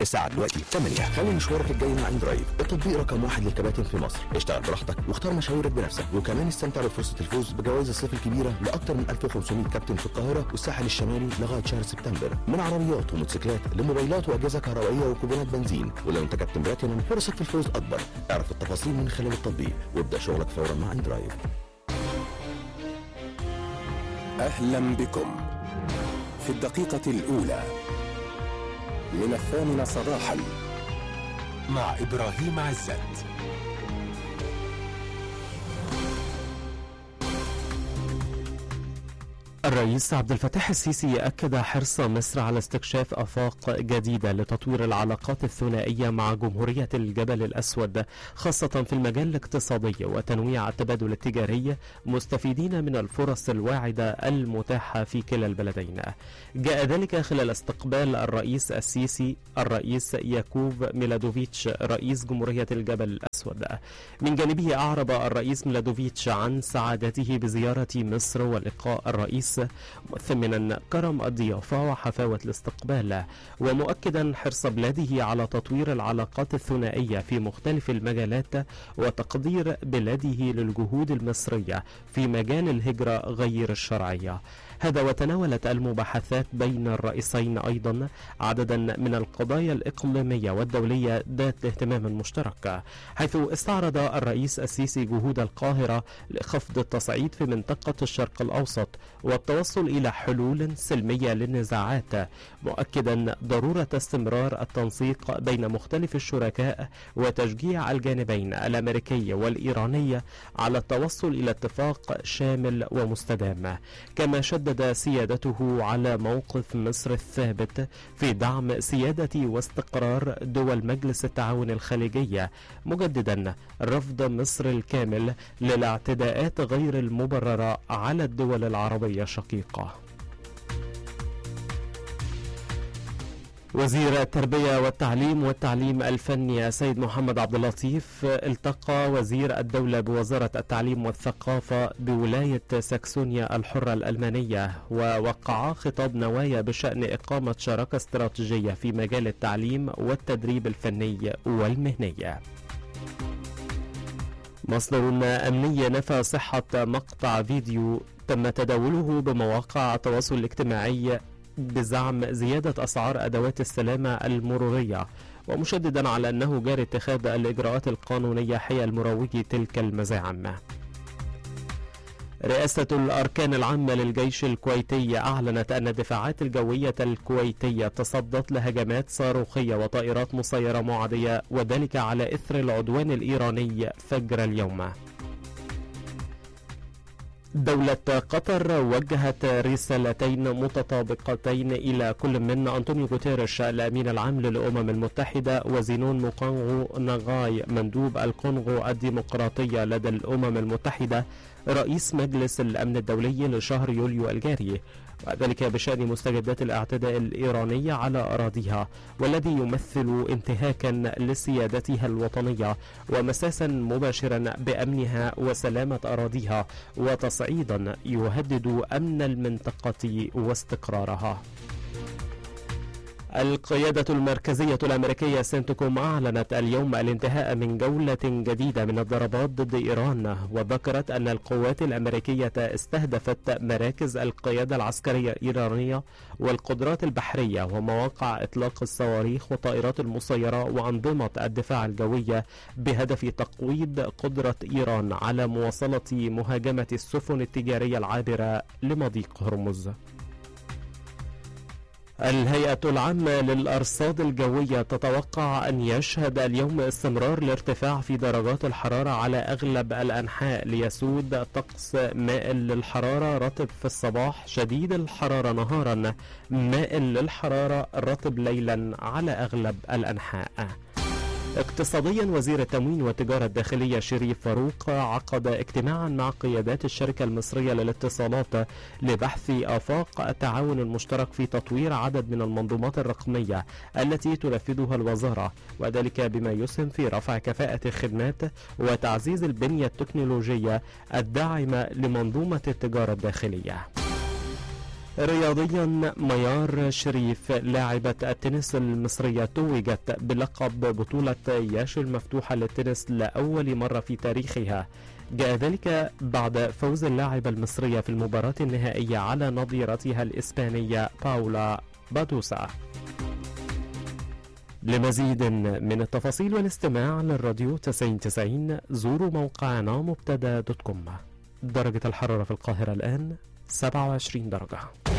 الساعة دلوقتي 8. خلي مشوارك الجاي مع اندرايف، التطبيق رقم 1 للكباتن في مصر. اشتغل براحتك واختار مشاويرك بنفسك، وكمان استمتع بفرصة الفوز بجوائز الصيف الكبيرة لأكثر من 1500 كابتن في القاهرة والساحل الشمالي لغاية شهر سبتمبر، من عربيات وموتوسيكلات لموبايلات وأجهزة كهربائية وكوبونات بنزين. ولو انت كابتن بلاتينم فرصك في الفوز أكبر. اعرف التفاصيل من خلال التطبيق وابدأ شغلك فورا مع اندرايف. أهلا بكم في الدقيقة الأولى من 8 صباحا مع إبراهيم عزت. الرئيس عبد الفتاح السيسي أكد حرص مصر على استكشاف آفاق جديدة لتطوير العلاقات الثنائية مع جمهورية الجبل الأسود، خاصة في المجال الاقتصادي وتنويع التبادل التجاري، مستفيدين من الفرص الواعدة المتاحة في كلا البلدين. جاء ذلك خلال استقبال الرئيس السيسي الرئيس ياكوف ميلادوفيتش رئيس جمهورية الجبل الأسود. من جانبه أعرب الرئيس ميلادوفيتش عن سعادته بزيارة مصر ولقاء الرئيس، مثمنا كرم الضيافة وحفاوة الاستقبال، ومؤكدا حرص بلاده على تطوير العلاقات الثنائية في مختلف المجالات وتقدير بلاده للجهود المصرية في مجال الهجرة غير الشرعية. هذا وتناولت المباحثات بين الرئيسين أيضا عددا من القضايا الإقليمية والدولية ذات الاهتمام المشترك، حيث استعرض الرئيس السيسي جهود القاهرة لخفض التصعيد في منطقة الشرق الأوسط والتوصل إلى حلول سلمية للنزاعات، مؤكدا ضرورة استمرار التنسيق بين مختلف الشركاء وتشجيع الجانبين الأمريكي والإيراني على التوصل إلى اتفاق شامل ومستدام. كما شدد سيادته على موقف مصر الثابت في دعم سيادة واستقرار دول مجلس التعاون الخليجي، مجددا رفض مصر الكامل للاعتداءات غير المبررة على الدول العربية الشقيقة. وزير التربية والتعليم الفني السيد محمد عبد اللطيف التقى وزير الدولة بوزارة التعليم والثقافة بولاية ساكسونيا الحرة الألمانية، ووقعا خطاب نوايا بشأن إقامة شراكة استراتيجية في مجال التعليم والتدريب الفني والمهني. مصدر أمني نفى صحة مقطع فيديو تم تداوله بمواقع التواصل الاجتماعي بزعم زيادة أسعار أدوات السلامة المرورية، ومشددا على أنه جاري اتخاذ الإجراءات القانونية حيال مروجي تلك المزاعم. رئاسة الأركان العامة للجيش الكويتي أعلنت أن الدفاعات الجوية الكويتية تصدت لهجمات صاروخية وطائرات مسيرة معادية، وذلك على إثر العدوان الإيراني فجر اليوم. دولة قطر وجهت رسالتين متطابقتين إلى كل من أنطونيو غوتيريش الأمين العام للأمم المتحدة وزينون موكانغو نغاي مندوب الكونغو الديمقراطية لدى الأمم المتحدة رئيس مجلس الأمن الدولي لشهر يوليو الجاري، وذلك بشأن مستجدات الاعتداء الإيراني على أراضيها، والذي يمثل انتهاكا لسيادتها الوطنية ومساسا مباشرا بأمنها وسلامة أراضيها، وتصعيدا يهدد أمن المنطقة واستقرارها. القيادة المركزية الأمريكية سنتكوم أعلنت اليوم الانتهاء من جولة جديدة من الضربات ضد إيران، وذكرت أن القوات الأمريكية استهدفت مراكز القيادة العسكرية الإيرانية والقدرات البحرية ومواقع إطلاق الصواريخ والطائرات المسيرة وأنظمة الدفاع الجوية بهدف تقويض قدرة إيران على مواصلة مهاجمة السفن التجارية العابرة لمضيق هرمز. الهيئة العامة للأرصاد الجوية تتوقع أن يشهد اليوم استمرار الارتفاع في درجات الحرارة على أغلب الأنحاء، ليسود طقس مائل للحرارة رطب في الصباح، شديد الحرارة نهارا، مائل للحرارة رطب ليلا على أغلب الأنحاء. اقتصاديا، وزير التموين والتجارة الداخلية شريف فاروق عقد اجتماعا مع قيادات الشركة المصرية للاتصالات لبحث آفاق التعاون المشترك في تطوير عدد من المنظومات الرقمية التي تنفذها الوزارة، وذلك بما يسهم في رفع كفاءة الخدمات وتعزيز البنية التكنولوجية الداعمة لمنظومة التجارة الداخلية. رياضيا، ميار شريف لاعبة التنس المصرية توجت بلقب بطولة ياشي المفتوحة للتنس لأول مرة في تاريخها. جاء ذلك بعد فوز اللاعبة المصرية في المباراة النهائية على نظيرتها الإسبانية باولا بادوسا. لمزيد من التفاصيل والاستماع للراديو 90 زوروا موقعنا مبتدا.com. درجة الحرارة في القاهرة الآن 27 درجة.